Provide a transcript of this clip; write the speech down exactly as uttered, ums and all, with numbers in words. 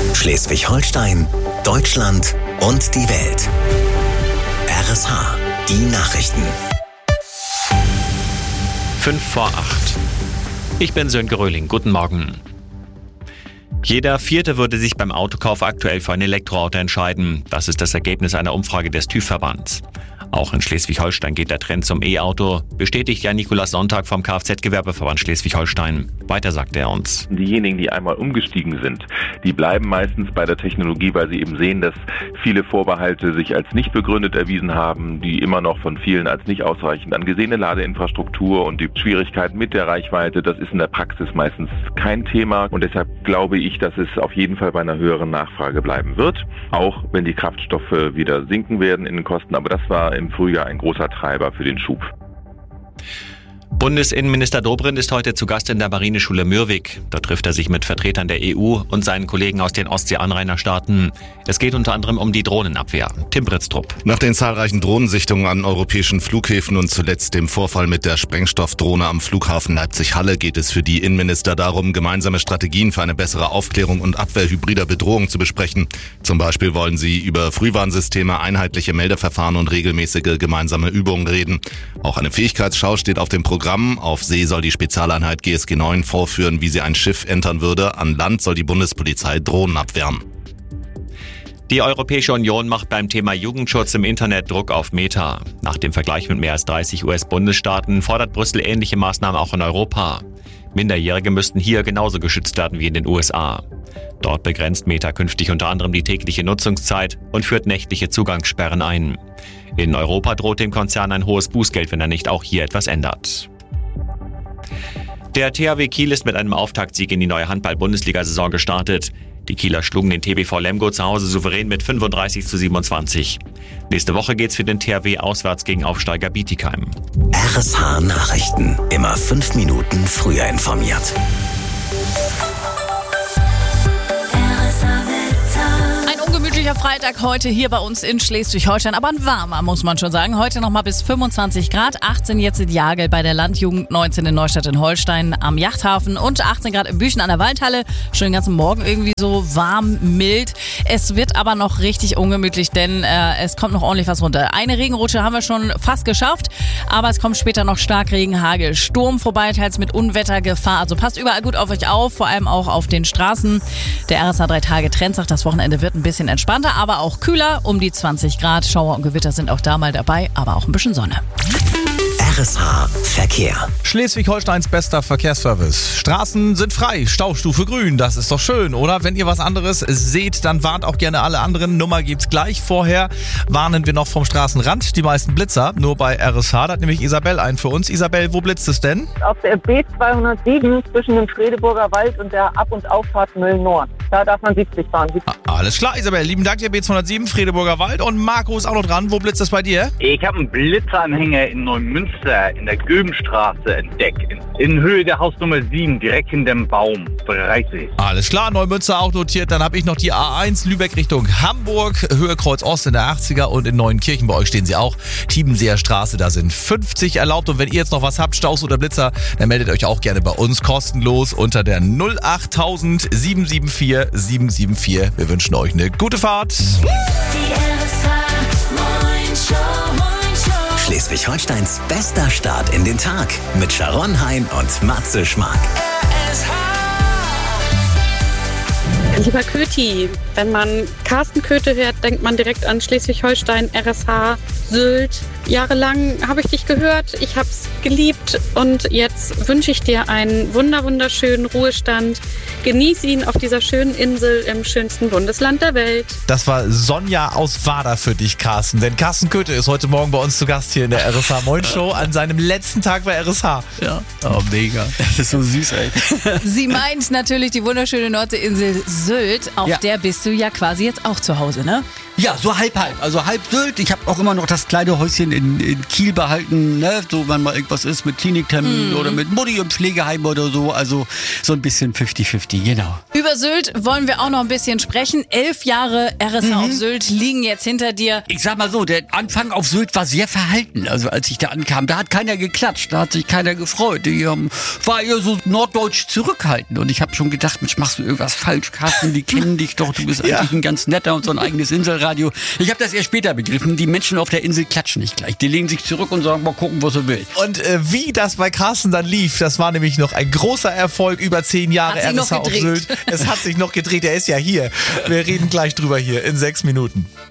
Schleswig-Holstein, Deutschland und die Welt. R S H, die Nachrichten. Fünf vor acht. Ich bin Sönke Röhling. Guten Morgen. Jeder Vierte würde sich beim Autokauf aktuell für ein Elektroauto entscheiden. Das ist das Ergebnis einer Umfrage des TÜV-Verbands. Auch in Schleswig-Holstein geht der Trend zum E-Auto, bestätigt Jan-Nikolaus Sonntag vom Kfz-Gewerbeverband Schleswig-Holstein. Weiter sagt er uns. Diejenigen, die einmal umgestiegen sind, die bleiben meistens bei der Technologie, weil sie eben sehen, dass viele Vorbehalte sich als nicht begründet erwiesen haben, die immer noch von vielen als nicht ausreichend angesehene Ladeinfrastruktur und die Schwierigkeiten mit der Reichweite, das ist in der Praxis meistens kein Thema. Und deshalb glaube ich, dass es auf jeden Fall bei einer höheren Nachfrage bleiben wird, auch wenn die Kraftstoffe wieder sinken werden in den Kosten. Aber das war im Frühjahr ein großer Treiber für den Schub. Bundesinnenminister Dobrindt ist heute zu Gast in der Marineschule Mürwik. Da trifft er sich mit Vertretern der E U und seinen Kollegen aus den Ostsee-Anrainerstaaten. Es geht unter anderem um die Drohnenabwehr. Tim Britztrup. Nach den zahlreichen Drohnensichtungen an europäischen Flughäfen und zuletzt dem Vorfall mit der Sprengstoffdrohne am Flughafen Leipzig-Halle geht es für die Innenminister darum, gemeinsame Strategien für eine bessere Aufklärung und Abwehr hybrider Bedrohungen zu besprechen. Zum Beispiel wollen sie über Frühwarnsysteme, einheitliche Meldeverfahren und regelmäßige gemeinsame Übungen reden. Auch eine Fähigkeitsschau steht auf dem Programm. Auf See soll die Spezialeinheit G S G neun vorführen, wie sie ein Schiff entern würde. An Land soll die Bundespolizei Drohnen abwehren. Die Europäische Union macht beim Thema Jugendschutz im Internet Druck auf Meta. Nach dem Vergleich mit mehr als dreißig U S-Bundesstaaten fordert Brüssel ähnliche Maßnahmen auch in Europa. Minderjährige müssten hier genauso geschützt werden wie in den U S A. Dort begrenzt Meta künftig unter anderem die tägliche Nutzungszeit und führt nächtliche Zugangssperren ein. In Europa droht dem Konzern ein hohes Bußgeld, wenn er nicht auch hier etwas ändert. Der T H W Kiel ist mit einem Auftaktsieg in die neue Handball-Bundesliga-Saison gestartet. Die Kieler schlugen den T B V Lemgo zu Hause souverän mit fünfunddreißig zu siebenundzwanzig. Nächste Woche geht's für den T H W auswärts gegen Aufsteiger Bietigheim. R S H Nachrichten. Immer fünf Minuten früher informiert. Gemütlicher Freitag heute hier bei uns in Schleswig-Holstein, aber ein warmer, muss man schon sagen. Heute nochmal bis fünfundzwanzig Grad, achtzehn jetzt in Jagel bei der Landjugend, neunzehn in Neustadt in Holstein am Yachthafen und achtzehn Grad in Büchen an der Waldhalle. Schon den ganzen Morgen irgendwie so warm, mild. Es wird aber noch richtig ungemütlich, denn äh, es kommt noch ordentlich was runter. Eine Regenrutsche haben wir schon fast geschafft, aber es kommt später noch Starkregen, Hagel, Sturm vorbei, teils mit Unwettergefahr. Also passt überall gut auf euch auf, vor allem auch auf den Straßen. Der R S H drei Tage Trend sagt, das Wochenende wird ein bisschen entspannter, aber auch kühler, um die zwanzig Grad. Schauer und Gewitter sind auch da mal dabei, aber auch ein bisschen Sonne. R S H Verkehr. Schleswig-Holsteins bester Verkehrsservice. Straßen sind frei, Staustufe grün, das ist doch schön, oder? Wenn ihr was anderes seht, dann warnt auch gerne alle anderen. Nummer gibt's gleich. Vorher warnen wir noch vom Straßenrand die meisten Blitzer, nur bei R S H. Da hat nämlich Isabel ein für uns. Isabel, wo blitzt es denn? Auf der B zweihundertsieben zwischen dem Fredeburger Wald und der Ab- und Auffahrt Mölln-Nord. Da darf man siebzig fahren. Ah, alles klar, Isabel. Lieben Dank dir, B zweihundertsieben, Fredeburger Wald. Und Marco ist auch noch dran. Wo blitzt es bei dir? Ich habe einen Blitzeranhänger in Neumünster in der Göbenstraße entdeckt. In, in Höhe der Hausnummer sieben, direkt in dem Baum. dreißig. Alles klar, Neumünster auch notiert. Dann habe ich noch die A eins, Lübeck Richtung Hamburg, Höhe Kreuz Ost in der achtziger und in Neuenkirchen. Bei euch stehen sie auch. Tiebenseer Straße, da sind fünfzig erlaubt. Und wenn ihr jetzt noch was habt, Staus oder Blitzer, dann meldet euch auch gerne bei uns kostenlos unter der null acht tausend sieben sieben vier sieben sieben vier. Wir wünschen euch eine gute Fahrt. Schleswig-Holsteins bester Start in den Tag mit Sharon Hein und Matze Schmark. Lieber Köti, wenn man Carsten Köthe hört, denkt man direkt an Schleswig-Holstein, R S H, Sylt. Jahrelang habe ich dich gehört, ich habe es geliebt und jetzt wünsche ich dir einen wunder wunderschönen Ruhestand. Genieß ihn auf dieser schönen Insel im schönsten Bundesland der Welt. Das war Sonja aus Wader für dich, Carsten. Denn Carsten Köthe ist heute Morgen bei uns zu Gast hier in der R S H Moin Show an seinem letzten Tag bei R S H. Ja, oh mega. Das ist so süß, ey. Sie meint natürlich die wunderschöne Nordseeinsel Sylt. Auf Ja. der bist du ja quasi jetzt auch zu Hause, ne? Ja, so halb halb. Also halb Sylt. Ich habe auch immer noch das kleine Häuschen in, in Kiel behalten, ne? So, wenn mal irgendwas ist mit Kliniktermin Mhm. oder mit Mutti im Pflegeheim oder so. Also so ein bisschen fünfzig fünfzig, genau. Über Sylt wollen wir auch noch ein bisschen sprechen. Elf Jahre R S H Mhm. auf Sylt liegen jetzt hinter dir. Ich sag mal so, der Anfang auf Sylt war sehr verhalten. Also als ich da ankam, da hat keiner geklatscht, da hat sich keiner gefreut. Die ähm, war eher so norddeutsch zurückhaltend. Und ich habe schon gedacht, Mensch, machst du irgendwas falsch, Carsten? dachten, die kennen dich doch, du bist Ja. eigentlich ein ganz netter und so ein eigenes Inselradio. Ich habe das erst später begriffen, die Menschen auf der Insel klatschen nicht gleich. Die legen sich zurück und sagen, mal gucken, was er will. Und äh, wie das bei Carsten dann lief, das war nämlich noch ein großer Erfolg, über zehn Jahre Hat sich R noch S H auf gedreht. Sylt. Es hat sich noch gedreht, er ist ja hier. Wir reden gleich drüber hier in sechs Minuten.